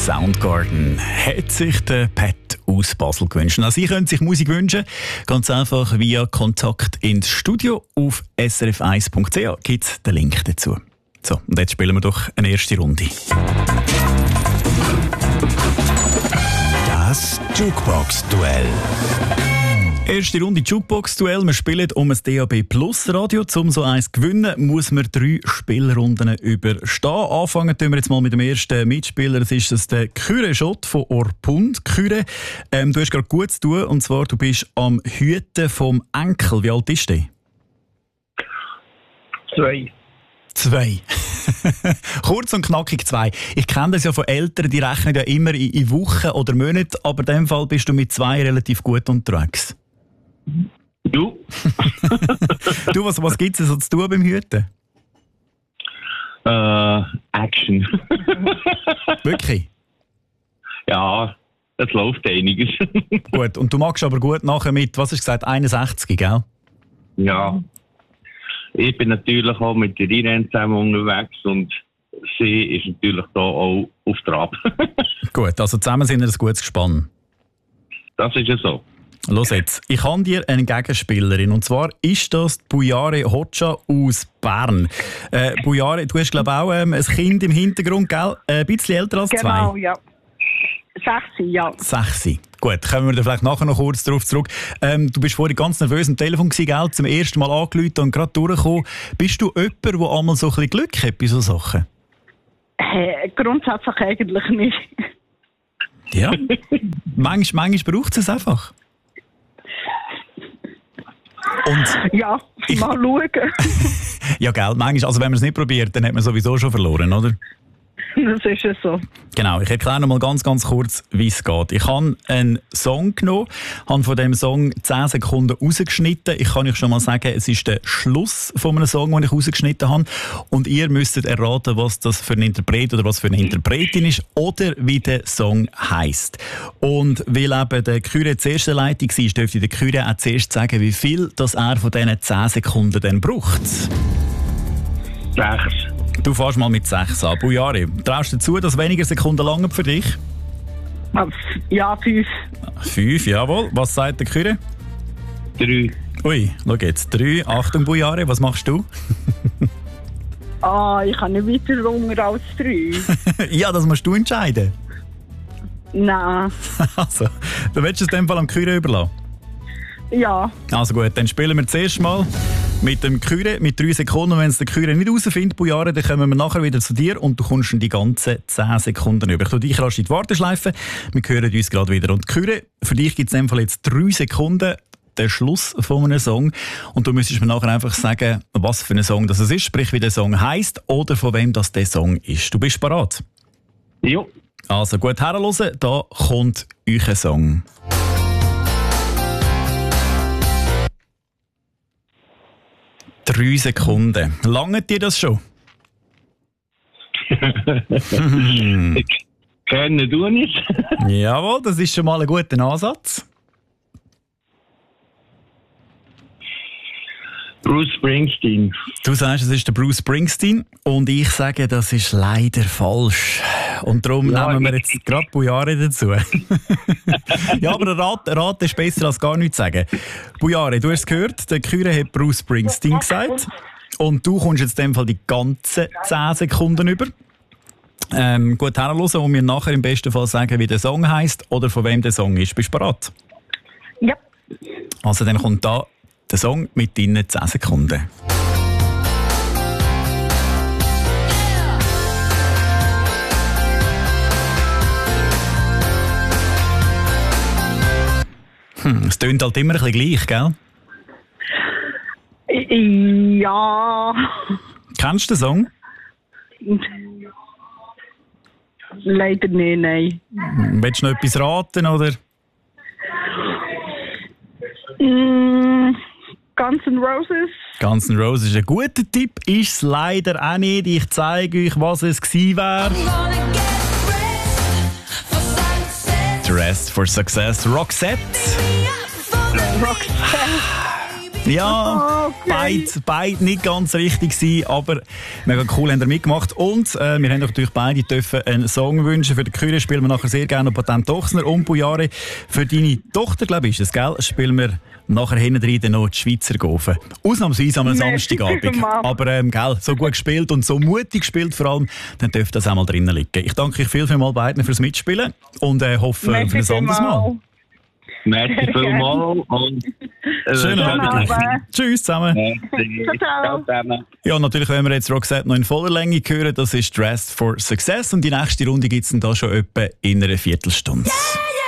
Soundgarden hat sich der Pat aus Basel gewünscht. Also Sie können sich Musik wünschen, ganz einfach via Kontakt ins Studio. Auf srf1.ch gibt es den Link dazu. So, und jetzt spielen wir doch eine erste Runde. Das Jukebox-Duell. Erste Runde Jukebox-Duell. Wir spielen um ein DAB Plus Radio. Um so eins zu gewinnen, muss man 3 Spielrunden überstehen. Anfangen tun wir jetzt mal mit dem ersten Mitspieler. Das ist der Kyre Schott von Orpund. Kyre, du hast gerade gut zu tun. Und zwar, du bist am Hüten vom Enkel. Wie alt ist der? 2. 2. Kurz und knackig 2. Ich kenne das ja von Eltern, die rechnen ja immer in Wochen oder Monaten. Aber in diesem Fall bist du mit 2 relativ gut unterwegs. Du? Du, was gibt es so zu tun beim Hüten? Action. Wirklich? Ja, es läuft einiges. Gut, und du magst aber gut nachher mit, was hast du gesagt, 61, gell? Ja. Ich bin natürlich auch mit der Irene zusammen unterwegs und sie ist natürlich da auch auf Trab. Gut, also zusammen sind wir ein gutes Gespann. Das ist ja so. Los jetzt, ich habe dir eine Gegenspielerin und zwar ist das Bujare Hoxha aus Bern. Bujare, du hast glaube ich auch ein Kind im Hintergrund, gell? Ein bisschen älter als 2. Genau, ja. 6, ja. 6. Gut, kommen wir da vielleicht nachher noch kurz darauf zurück. Du bist vorhin ganz nervös am Telefon gewesen, gell? Zum ersten Mal angerufen und gerade durchgekommen. Bist du jemand, der einmal so ein bisschen Glück hat bei solchen Sachen? Grundsätzlich eigentlich nicht. Ja. manchmal braucht es einfach. Und ja, mal schauen. ja, gell, manchmal, also wenn man es nicht probiert, dann hat man sowieso schon verloren, oder? Das ist ja so. Genau, ich erkläre noch mal ganz kurz, wie es geht. Ich habe einen Song genommen, habe von diesem Song 10 Sekunden rausgeschnitten. Ich kann euch schon mal sagen, es ist der Schluss von einem Song, den ich rausgeschnitten habe. Und ihr müsstet erraten, was das für ein Interpret oder was für eine Interpretin ist oder wie der Song heisst. Und weil eben der Kyre zuerst in der Leitung war, dürfte der Kyre auch zuerst sagen, wie viel das er von diesen 10 Sekunden dann braucht. 6. Du fährst mal mit 6 an. Bujari, traust du zu, dass weniger Sekunden langen für dich? Ja, 5. 5, jawohl. Was sagt der Kyre? 3. Ui, schau jetzt. 3. Achtung, Bujari, was machst du? Ich kann nicht weiter runter als 3. Ja, das musst du entscheiden. Nein. Also, du willst es in dem Fall am Kyre überlassen? Ja. Also gut, dann spielen wir zuerst mal mit dem Kyre mit 3 Sekunden. Wenn es der Kyre nicht herausfindet, Bujare, dann kommen wir nachher wieder zu dir und du kommst in die ganzen 10 Sekunden über. Ich tue dich rasch in die Warteschleife. Wir hören uns gerade wieder. Und Kyre, für dich gibt es in dem Fall jetzt 3 Sekunden, der Schluss von einem Song. Und du müsstest mir nachher einfach sagen, was für ein Song das ist, sprich wie der Song heisst oder von wem das der Song ist. Du bist bereit? Jo. Also gut, herhören, da kommt euer Song. «3 Sekunden. Langt dir das schon?» Kennen du nicht? Jawohl, das ist schon mal ein guter Ansatz. Bruce Springsteen. Du sagst, es ist der Bruce Springsteen und ich sage, das ist leider falsch. Und darum nehmen wir jetzt gerade Bujare dazu. Ja, aber ein Rat ist besser als gar nichts sagen. Bujare, du hast es gehört, der Kyre hat Bruce Springsteen gesagt. Und du kommst jetzt in dem Fall die ganzen 10 Sekunden über. Gut herhören und mir nachher im besten Fall sagen, wie der Song heisst oder von wem der Song ist. Bist du bereit? Ja. Also dann kommt da der Song mit deinen 10 Sekunden. Es tönt halt immer ein bisschen gleich, gell? Ja. Kennst du den Song? Leider nicht, nein. Willst du noch etwas raten, oder? Guns N' Roses. Guns N' Roses ist ein guter Tipp, ist es leider auch nicht. Ich zeige euch, was es gewesen wäre. Dressed for Success, Roxette. Roxette. Ja, beide nicht ganz richtig gewesen, aber mega cool haben ihr mitgemacht. Und wir haben natürlich beide dürfen einen Song wünschen. Für den Kyrie spielen wir nachher sehr gerne noch Patent Ochsner und Bujare. Für deine Tochter, glaube ich, ist das, gell? Spielen wir nachher hinten rein noch die Schweizer Gofen. Ausnahmsweise am Samstagabend. Aber gell, so gut gespielt und so mutig gespielt vor allem, dann dürfte das auch mal drinnen liegen. Ich danke euch viel beiden fürs Mitspielen und hoffe für ein anderes Mal. Merci vielmals und schönen Abend. Tschüss zusammen. Ciao zusammen. Ja, natürlich wollen wir jetzt Roxette noch in voller Länge hören. Das ist Dressed for Success und die nächste Runde gibt es dann da schon etwa in einer Viertelstunde.